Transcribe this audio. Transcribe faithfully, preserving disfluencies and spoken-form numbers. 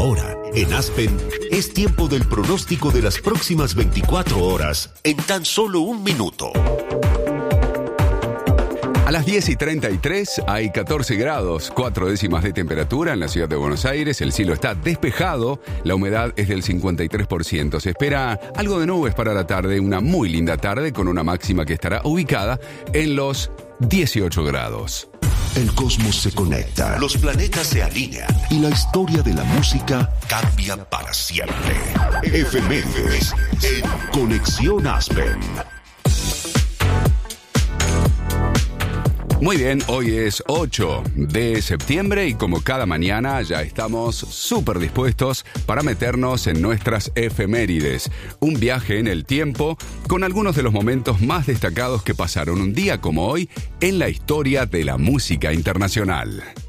Ahora, en Aspen, es tiempo del pronóstico de las próximas veinticuatro horas en tan solo un minuto. A las diez y treinta y tres hay catorce grados, cuatro décimas de temperatura en la ciudad de Buenos Aires. El cielo está despejado, la humedad es del cincuenta y tres por ciento. Se espera algo de nubes para la tarde, una muy linda tarde con una máxima que estará ubicada en los dieciocho grados. El cosmos se conecta, los planetas se alinean y la historia de la música cambia para siempre. Efemérides en Conexión Aspen. Muy bien, hoy es ocho de septiembre y como cada mañana ya estamos súper dispuestos para meternos en nuestras efemérides. Un viaje en el tiempo con algunos de los momentos más destacados que pasaron un día como hoy en la historia de la música internacional.